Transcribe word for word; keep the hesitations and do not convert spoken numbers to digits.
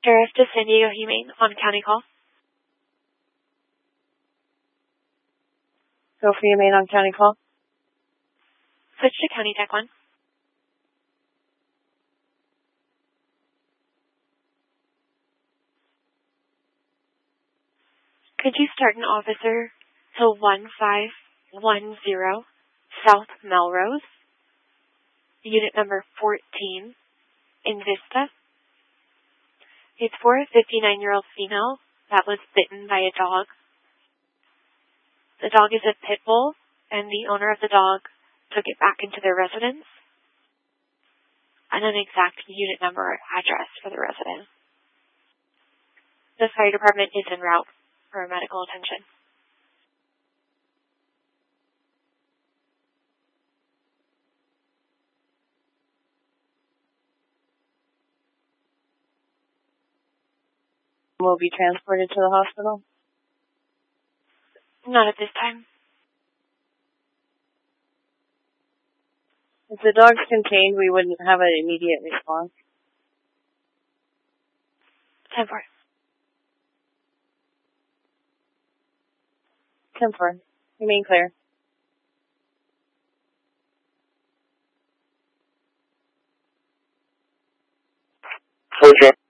Sheriff to San Diego Humane on county call. Go for Humane on county call. Switch to county tech one. Could you start an officer to one five one zero South Melrose, unit number fourteen, in Vista? It's for a fifty-nine-year-old female that was bitten by a dog. The dog is a pit bull, and the owner of the dog took it back into their residence. And an exact unit number or address for the resident. The fire department is en route for medical attention. Will be transported to the hospital? Not at this time. If the dog's contained, we wouldn't have an immediate response. ten four. ten four. Humane clear. Okay.